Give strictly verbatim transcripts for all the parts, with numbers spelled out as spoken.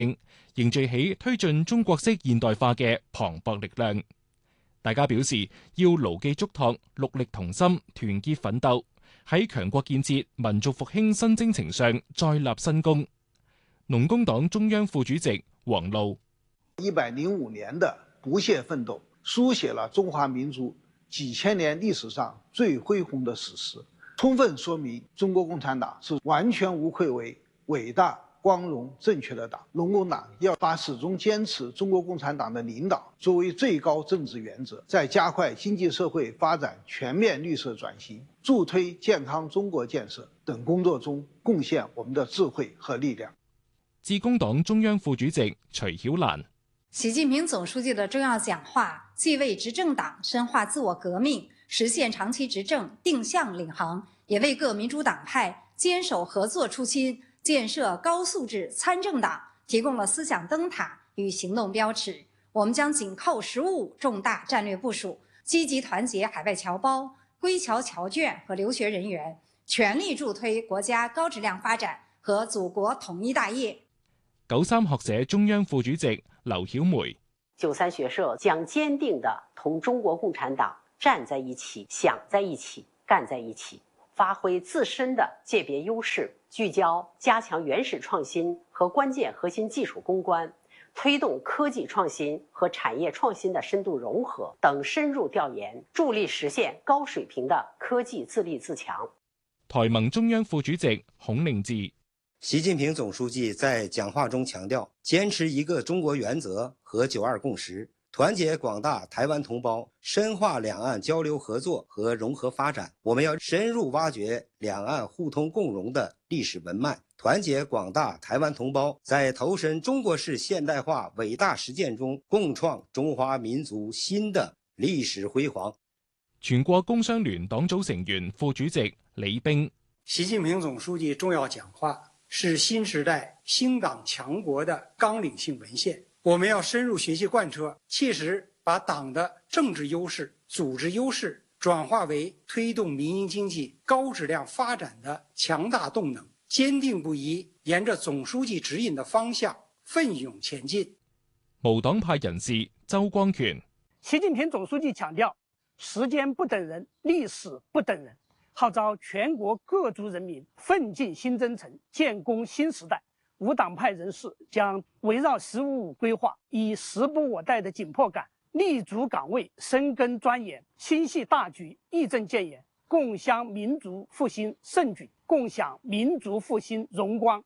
凝聚起推進中國式現代化嘅磅礴力量。大家表示要牢記囑託，戮力同心，團結奮鬥，喺強國建設、民族復興新征程上再立新功。農工黨中央副主席王璐： 一百零五年的不懈奮鬥，書寫了中華民族幾千年歷史上最恢宏的史實，充分說明中國共產黨是完全無愧為偉大、光榮、正確的黨。農工黨要把始終堅持中國共產黨的領導作為最高政治原則，在加快經濟社會發展全面綠色轉型、助推健康中國建設等工作中貢獻我們的智慧和力量。 致公黨中央副主席徐曉蘭： 習近平總書記的重要講話，既為執政黨深化自我革命、實現長期執政定向領航，也為各民主黨派堅守合作初心、建設高素質參政黨提供了思想燈塔與行動標尺。我們將緊扣“十五五”重大戰略部署，積極團結海外僑胞、歸僑僑眷和留學人員，全力助推國家高質量發展和祖國統一大業。 九三學社中央副主席劉曉梅： 九三學社將堅定地同中國共產黨站在一起、想在一起、幹在一起，發揮自身的界別優勢，聚焦加強原始創新和關鍵核心技術攻關，推動科技創新和產業創新的深度融合等深入調研，助力實現高水平的科技自立自強。 台盟中央副主席孔令志： 習近平總書記在講話中強調，堅持一個中國原則和九二共識，團結廣大台灣同胞，深化兩岸交流合作和融合發展。我們要深入挖掘兩岸互通共榮的歷史文脈，團結廣大台灣同胞，在投身中國式現代化偉大實踐中，共創中華民族新的歷史輝煌。 全國工商聯黨組成員、副主席李冰： 習近平總書記重要講話是新時代興黨強國的綱領性文獻，我們要深入學習貫徹，切實把黨的政治優勢、組織優勢轉化為推動民營經濟高質量發展的強大動能，堅定不移沿着總書記指引的方向奮勇前進。 無黨派人士周光權： 習近平總書記強調，時間不等人，歷史不等人，號召全國各族人民奮進新征程，建功新時代。無黨派人士將圍繞“十五五”規劃，以時不我待的緊迫感，立足崗位，深耕鑽研，心繫大局，義正見言，共襄民族復興盛舉，共享民族復興榮光。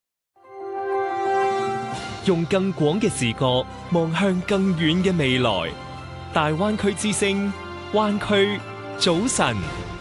用更廣嘅視角望向更遠嘅未來，大灣區之聲，灣區早晨。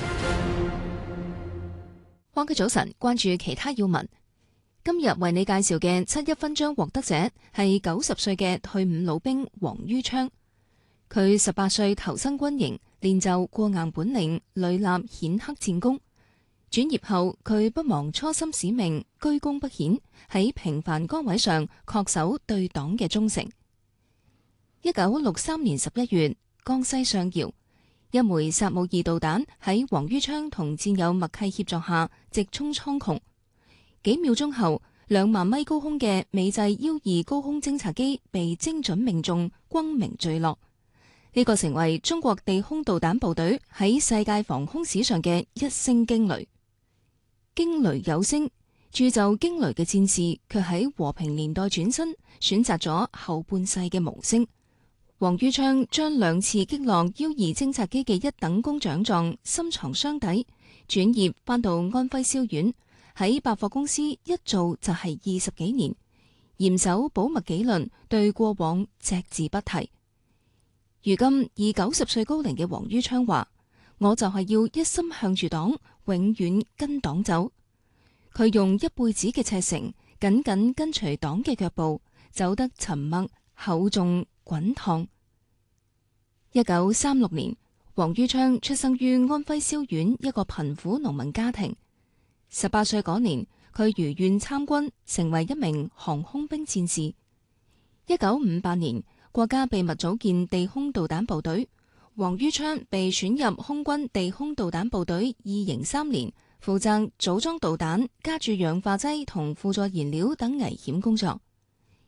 灣區早晨，關注其他要聞。今日為你介紹嘅七一勳章獲得者係九十歲嘅退伍老兵黃于昌。佢十八歲投身軍營，練就過硬本領，屢立顯赫戰功。轉業後，佢不忘初心使命，居功不顯，喺平凡崗位上恪守對黨嘅忠誠。一九六三年十一月，江西上饒，一枚薩姆二導彈喺黃于昌同戰友默契協助下直衝蒼穹。幾秒鐘後，兩萬米高空嘅美製幺二高空偵察機被精準命中，轟鳴墜落。呢個成為中國地空導彈部隊喺世界防空史上嘅一聲驚雷。驚雷有聲，鑄就驚雷嘅戰士卻喺和平年代轉身，選擇咗後半世嘅無聲。黃于昌將兩次擊落幺二偵察機嘅一等功獎狀深藏箱底，轉業返到安徽蕭縣。喺百貨公司一做就係二十幾年，嚴守保密紀律，對過往隻字不提。如今以九十歲高齡嘅黃于昌話：我就係要一心向住黨，永遠跟黨走。佢用一輩子嘅赤誠，緊緊跟隨黨嘅腳步，走得沉默、厚重、滾燙。一九三六年，黃于昌出生於安徽蕭縣一個貧苦農民家庭。十八歲嗰年，佢如願參軍，成為一名航空兵戰士。一九五八年，國家秘密組建地空導彈部隊，黃于昌被選入空軍地空導彈部隊二營三連，負責組裝導彈、加注氧化劑同輔助燃料等危險工作。